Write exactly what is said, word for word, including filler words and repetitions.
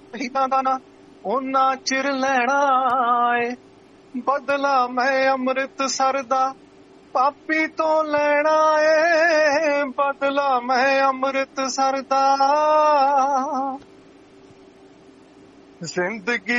ਸ਼ਹੀਦਾਂ ਦਾ ਨਾ ਉਹਨਾਂ ਚਿਰ ਲੈਣਾ ਏ, ਬਦਲਾ ਮੈਂ ਅੰਮ੍ਰਿਤਸਰ ਦਾ ਪਾਪੀ ਤੋਂ ਲੈਣਾ ਏ, ਬਦਲਾ ਮੈਂ ਅੰਮ੍ਰਿਤਸਰ ਦਾ। ਜ਼ਿੰਦਗੀ